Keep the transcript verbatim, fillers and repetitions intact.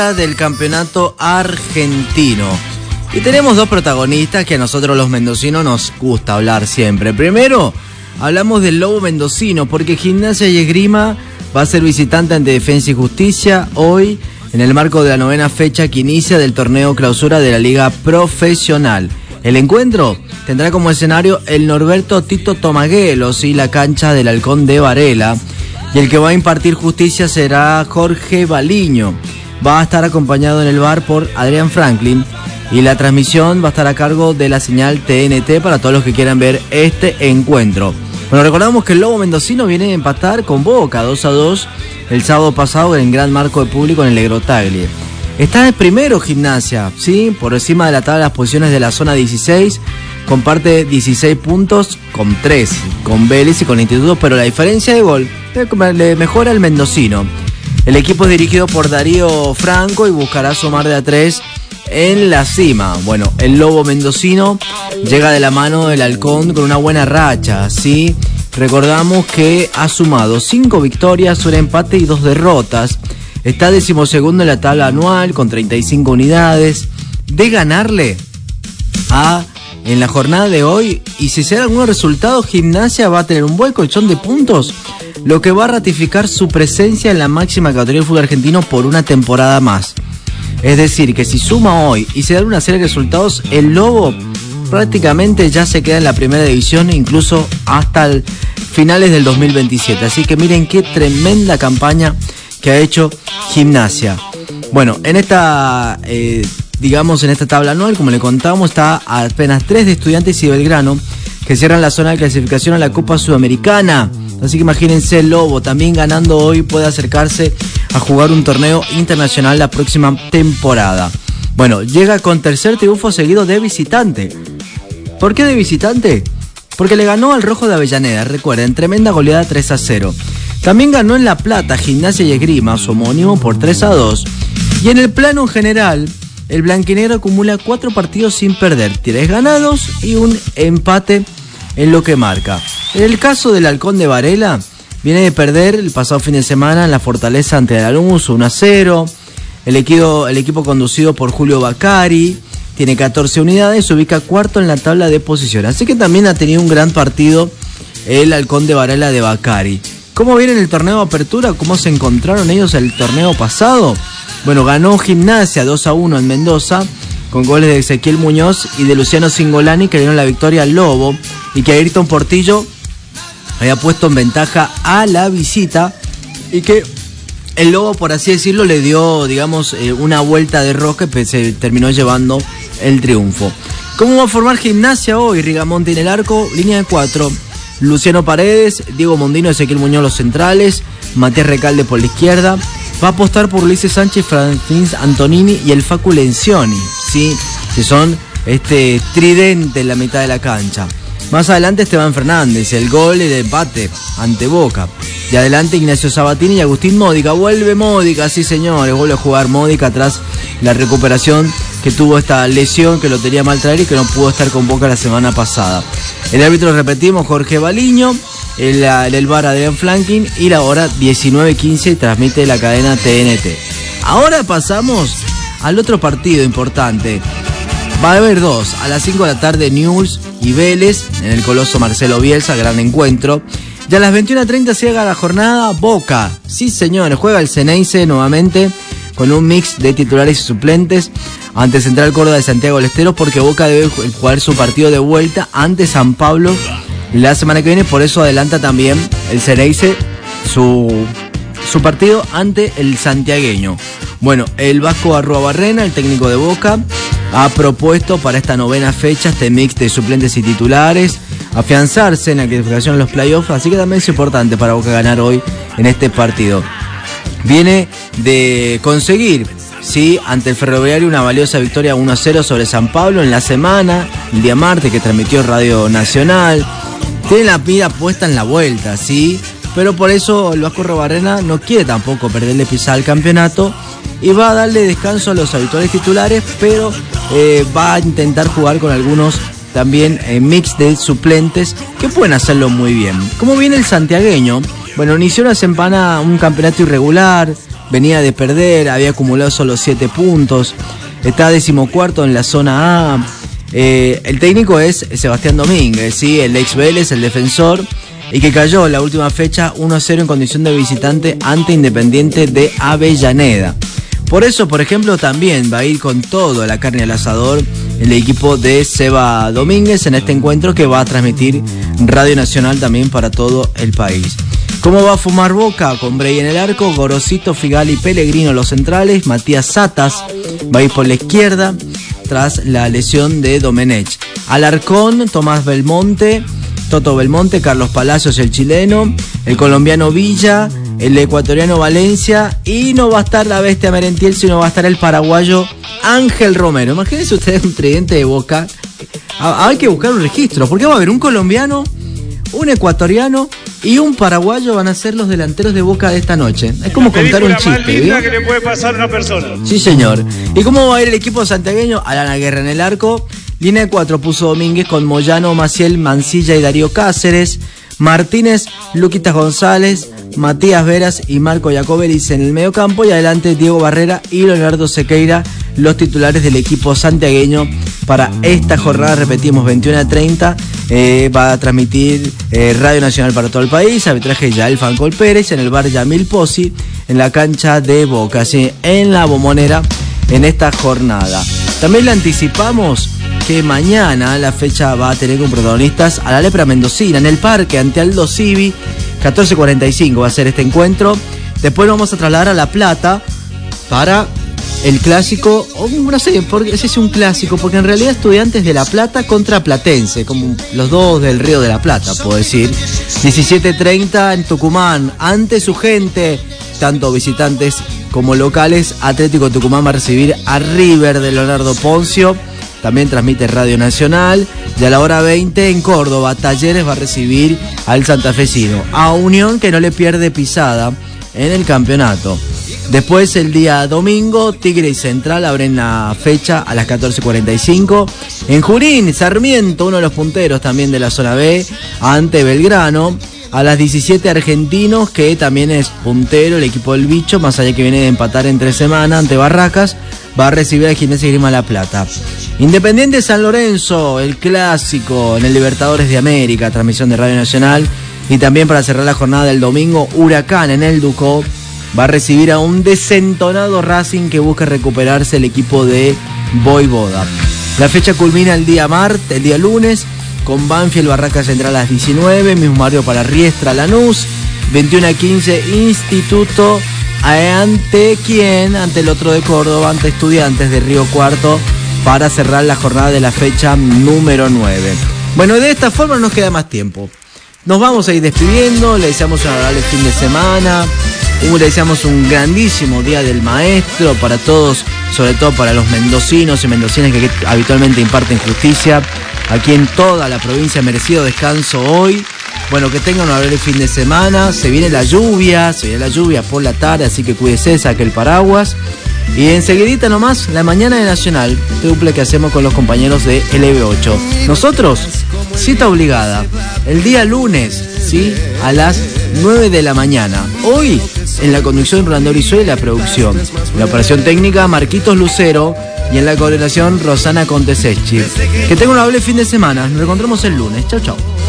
del campeonato argentino. Y tenemos dos protagonistas que a nosotros los mendocinos nos gusta hablar siempre. Primero, hablamos del Lobo mendocino, porque Gimnasia y Esgrima va a ser visitante ante Defensa y Justicia hoy, en el marco de la novena fecha que inicia del torneo clausura de la Liga Profesional. El encuentro tendrá como escenario el Norberto Tito Tomaguelos y la cancha del Halcón de Varela. Y el que va a impartir justicia será Jorge Baliño. Va a estar acompañado en el bar por Adrián Franklin. Y la transmisión va a estar a cargo de la señal T N T para todos los que quieran ver este encuentro. Bueno, recordamos que el Lobo mendocino viene a empatar con Boca dos a dos el sábado pasado en gran marco de público en el Legrotaglie. Está de primero Gimnasia, ¿sí? Por encima de la tabla de las posiciones de la zona dieciséis. Comparte dieciséis puntos con tres, con Vélez y con Instituto, pero la diferencia de gol le mejora el mendocino. El equipo es dirigido por Darío Franco y buscará sumar de a tres en la cima. Bueno, el Lobo mendocino llega de la mano del Halcón con una buena racha, ¿sí? Recordamos que ha sumado cinco victorias, un empate y dos derrotas. Está decimosegundo en la tabla anual con treinta y cinco unidades. De ganarle a en la jornada de hoy, y si se dan algunos resultados, Gimnasia va a tener un buen colchón de puntos, lo que va a ratificar su presencia en la máxima categoría del fútbol argentino por una temporada más. Es decir, que si suma hoy y se dan una serie de resultados, el Lobo prácticamente ya se queda en la primera división, incluso hasta el finales del dos mil veintisiete. Así que miren qué tremenda campaña que ha hecho Gimnasia. Bueno, en esta, eh, digamos, en esta tabla anual, como le contamos, está a apenas tres de Estudiantes y Belgrano, que cierran la zona de clasificación a la Copa Sudamericana. Así que imagínense, el Lobo también ganando hoy puede acercarse a jugar un torneo internacional la próxima temporada. Bueno, llega con tercer triunfo seguido de visitante. ¿Por qué de visitante? Porque le ganó al Rojo de Avellaneda, recuerden, tremenda goleada tres a cero. También ganó en La Plata, Gimnasia y Esgrima, su homónimo, por tres a dos. Y en el plano general, el blanquinegro acumula cuatro partidos sin perder, tres ganados y un empate en lo que marca. En el caso del Halcón de Varela, viene de perder el pasado fin de semana en la Fortaleza ante el Lanús uno a cero. El equipo, el equipo conducido por Julio Bacari tiene catorce unidades, se ubica cuarto en la tabla de posiciones. Así que también ha tenido un gran partido el Halcón de Varela de Bacari. ¿Cómo viene el torneo de apertura? ¿Cómo se encontraron ellos el torneo pasado? Bueno, ganó Gimnasia dos a uno en Mendoza, con goles de Ezequiel Muñoz y de Luciano Cingolani, que dieron la victoria al Lobo, y que Ayrton Portillo había puesto en ventaja a la visita, y que el Lobo, por así decirlo, le dio, digamos, eh, una vuelta de rosca y se terminó llevando el triunfo. ¿Cómo va a formar Gimnasia hoy? Rigamonte en el arco, línea de cuatro. Luciano Paredes, Diego Mondino, Ezequiel Muñoz los centrales, Matías Recalde por la izquierda. Va a apostar por Ulises Sánchez, Francis Antonini y el Facu Lencioni, ¿sí? Que son este tridente en la mitad de la cancha. Más adelante Esteban Fernández, el gol y el empate ante Boca. Y adelante Ignacio Sabatini y Agustín Módica. Vuelve Módica, sí señores, vuelve a jugar Módica tras la recuperación que tuvo esta lesión que lo tenía mal traer y que no pudo estar con Boca la semana pasada. El árbitro, repetimos, Jorge Baliño, el, el bar Adrián Franklin, y la hora diecinueve quince transmite la cadena T N T. Ahora pasamos al otro partido importante. Va a haber dos, a las cinco de la tarde Newell's y Vélez, en el Coloso Marcelo Bielsa, gran encuentro. Y a las veintiuna treinta se haga la jornada Boca. Sí señores, juega el Ceneice nuevamente con un mix de titulares y suplentes ante Central Córdoba de Santiago del Estero, porque Boca debe jugar su partido de vuelta ante San Pablo la semana que viene. Por eso adelanta también el Ceneice su, su partido ante el santiagueño. Bueno, el Vasco Arruabarrena, el técnico de Boca, ha propuesto para esta novena fecha este mix de suplentes y titulares, afianzarse en la clasificación de los playoffs, así que también es importante para Boca ganar hoy en este partido. Viene de conseguir, sí, ante el Ferroviario una valiosa victoria uno a cero sobre San Pablo en la semana, el día martes, que transmitió Radio Nacional. Tiene la mira puesta en la vuelta, sí, pero por eso el Vasco Arruabarrena no quiere tampoco perderle pisada al campeonato y va a darle descanso a los habituales titulares, pero eh, va a intentar jugar con algunos también eh, mix de suplentes que pueden hacerlo muy bien. ¿Cómo viene el santiagueño? Bueno, inició una semana un campeonato irregular, venía de perder, había acumulado solo siete puntos, está decimocuarto en la zona A. Eh, el técnico es Sebastián Domínguez, ¿sí? El ex Vélez, el defensor, y que cayó en la última fecha uno a cero en condición de visitante ante Independiente de Avellaneda. Por eso, por ejemplo, también va a ir con todo la carne al asador el equipo de Seba Domínguez en este encuentro que va a transmitir Radio Nacional también para todo el país. ¿Cómo va a fumar Boca? Con Brey en el arco, Gorosito, Figali, Pellegrino los centrales, Matías Satas va a ir por la izquierda tras la lesión de Domenech. Alarcón, Tomás Belmonte, Toto Belmonte, Carlos Palacios el chileno, el colombiano Villa, el ecuatoriano Valencia, y no va a estar la bestia Merentiel, sino va a estar el paraguayo Ángel Romero. Imagínense ustedes un tridente de Boca. Hay que buscar un registro, porque va a haber un colombiano, un ecuatoriano y un paraguayo van a ser los delanteros de Boca de esta noche. Es como contar un chiste, ¿vio? Que le puede pasar a una persona. Sí, señor. ¿Y cómo va a ir el equipo santiagueño? Alana Guerra en el arco. Línea de cuatro puso Domínguez con Moyano, Maciel, Mancilla y Darío Cáceres. Martínez, Luquitas González, Matías Veras y Marco Jacobelis en el medio campo, y adelante Diego Barrera y Leonardo Sequeira, los titulares del equipo santiagueño para esta jornada. Repetimos, veintiuno a treinta, eh, va a transmitir eh, Radio Nacional para todo el país, arbitraje Yael Fancol Pérez, en el bar Yamil Pozzi, en la cancha de Boca, ¿sí? En la Bombonera, en esta jornada. También le anticipamos que mañana la fecha va a tener como protagonistas a la Lepra Mendocina en el parque ante Aldo Civi. catorce cuarenta y cinco va a ser este encuentro. Después nos vamos a trasladar a La Plata para el clásico, o no sé porque ese es un clásico, porque en realidad Estudiantes de La Plata contra Platense, como los dos del Río de la Plata, puedo decir. diecisiete treinta en Tucumán, ante su gente, tanto visitantes como locales. Atlético Tucumán va a recibir a River de Leonardo Poncio. También transmite Radio Nacional. Y a la hora veinte en Córdoba, Talleres va a recibir al santafesino. A Unión, que no le pierde pisada en el campeonato. Después, el día domingo, Tigre y Central abren la fecha a las catorce cuarenta y cinco. En Junín, Sarmiento, uno de los punteros también de la zona B, ante Belgrano. A las diecisiete, Argentinos, que también es puntero, el equipo del Bicho, más allá que viene de empatar entre semana ante Barracas, va a recibir a Gimnasia y Grima La Plata. Independiente San Lorenzo, el clásico en el Libertadores de América, transmisión de Radio Nacional. Y también para cerrar la jornada del domingo, Huracán en el Ducó va a recibir a un desentonado Racing que busca recuperarse el equipo de Voivoda. La fecha culmina el día martes, el día lunes, con Banfield Barraca Central a las diecinueve, mismo horario para Riestra Lanús, veintiuno a quince Instituto, ante quién, ante el otro de Córdoba, ante Estudiantes de Río Cuarto, para cerrar la jornada de la fecha número nueve. Bueno, de esta forma no nos queda más tiempo. Nos vamos a ir despidiendo, le deseamos un agradable fin de semana, le deseamos un grandísimo Día del Maestro para todos, sobre todo para los mendocinos y mendocinas que habitualmente imparten justicia aquí en toda la provincia. Merecido descanso hoy. Bueno, que tengan un agradable fin de semana. Se viene la lluvia, se viene la lluvia por la tarde, así que cuídese, saque el paraguas. Y enseguidita nomás, la mañana de Nacional, triple que hacemos con los compañeros de L B ocho. Nosotros, cita obligada, el día lunes, ¿sí? A las nueve de la mañana. Hoy, en la conducción, Rolando Brizuela y la producción. En la operación técnica, Marquitos Lucero. Y en la coordinación, Rosana Contesecchi. Que tengan un agradable fin de semana. Nos encontramos el lunes. Chau, chau.